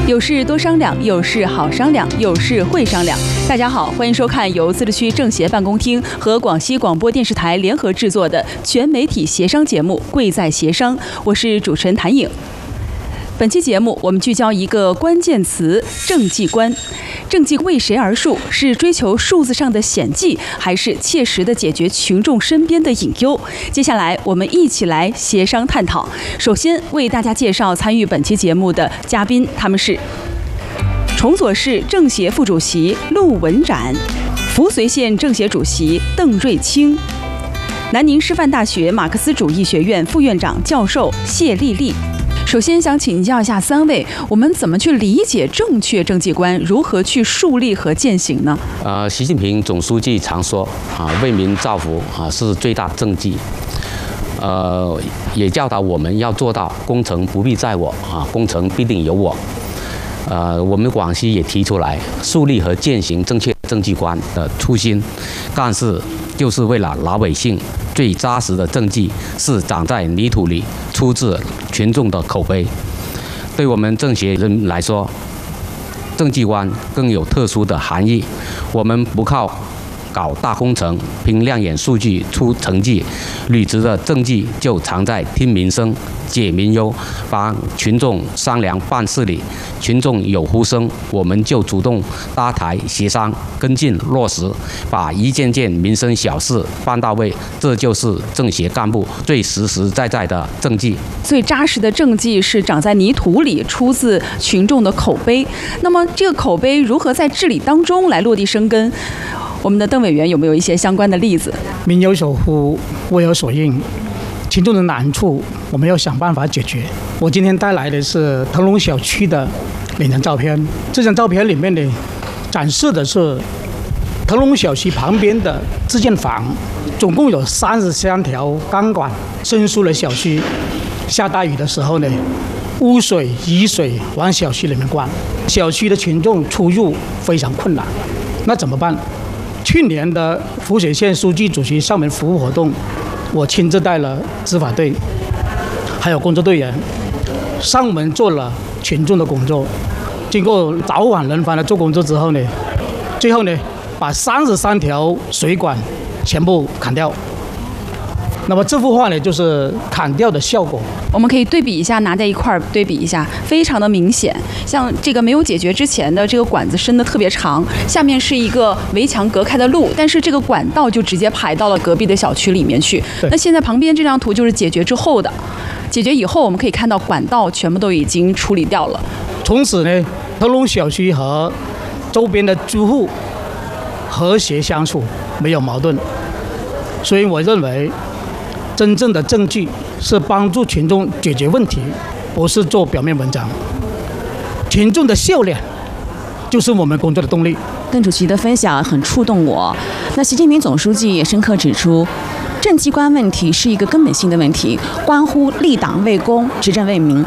有事多商量，有事好商量，有事会商量。大家好，欢迎收看由自治区政协办公厅和广西广播电视台联合制作的全媒体协商节目《贵在协商》，我是主持人谭颖。本期节目我们聚焦一个关键词：政绩观。政绩为谁而树？是追求数字上的显绩，还是切实的解决群众身边的隐忧？接下来我们一起来协商探讨。首先为大家介绍参与本期节目的嘉宾，他们是崇左市政协副主席陆文展，扶绥县政协主席邓瑞清，南宁师范大学马克思主义学院副院长教授谢丽丽。首先想请教一下三位，我们怎么去理解正确政绩观，如何去树立和践行呢？ 习近平总书记常说为民造福是最大政绩。也教导我们要做到工程不必在我工程必定有我。我们广西也提出来树立和践行正确政绩观的初心，干事就是为了老百姓。最扎实的政绩是长在泥土里，出自群众的口碑。对我们政协人来说，政绩观更有特殊的含义。我们不靠搞大工程、凭亮眼数据出成绩，履职的政绩就藏在听民生、解民忧、帮群众商量办事里。群众有呼声，我们就主动搭台协商、跟进落实，把一件件民生小事办到位。这就是政协干部最实实在在的政绩。 最扎实的政绩是长在泥土里，出自群众的口碑。那么这个口碑如何在治理当中来落地生根？我们的邓委员有没有一些相关的例子？ 民有所呼，为有所应，群众的难处我们要想办法解决。我今天带来的是腾龙小区的2张照片，这张照片里面呢，展示的是腾龙小区旁边的自建房，总共有33条钢管伸出了小区。下大雨的时候呢，污水、雨水往小区里面灌，小区的群众出入非常困难。那怎么办？去年的扶绥县书记主席上门服务活动，我亲自带了执法队，还有工作队员上门做了群众的工作。经过早晚轮番的做工作之后呢，最后呢，把33条水管全部砍掉。那么这幅画呢，就是砍掉的效果。 我们可以对比一下，拿在一块儿对比一下，非常的明显。像这个没有解决之前的这个管子伸得特别长，下面是一个围墙隔开的路，但是这个管道就直接排到了隔壁的小区里面去。那现在旁边这张图就是解决之后的，解决以后我们可以看到管道全部都已经处理掉了。 从此呢，腾龙小区和周边的住户和谐相处，没有矛盾。所以我认为，真正的政绩是帮助群众解决问题，不是做表面文章。群众的笑脸就是我们工作的动力。 邓主席的分享很触动我。那习近平总书记也深刻指出，政绩观问题是一个根本性的问题，关乎立党为公、执政为民。